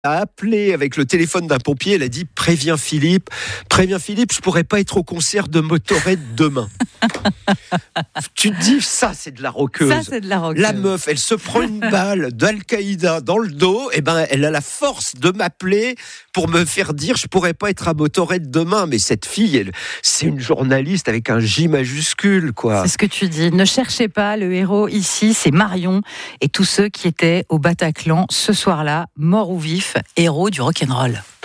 a appelé avec le téléphone d'un pompier, elle a dit préviens Philippe, je pourrais pas être au concert de Motörhead demain. Tu te dis, ça c'est de la rockeuse. Ça, c'est de la rockeuse. La meuf, elle se prend une balle d'Al-Qaïda dans le dos, et ben elle a la force de m'appeler pour me faire dire je pourrais pas être à Motörhead demain. Mais cette fille, c'est une journaliste avec un J majuscule, quoi. C'est ce que tu dis. Ne cherchez pas, le héros ici, c'est Marion et tous ceux qui étaient au Bataclan ce soir-là, morts ou vifs, héros du rock'n'roll.